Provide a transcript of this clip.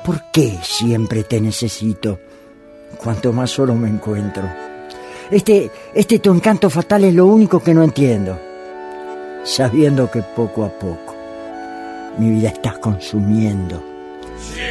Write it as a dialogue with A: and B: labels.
A: ¿Por qué siempre te necesito? Cuanto más solo me encuentro. Este tu encanto fatal es lo único que no entiendo. Sabiendo que poco a poco mi vida estás consumiendo.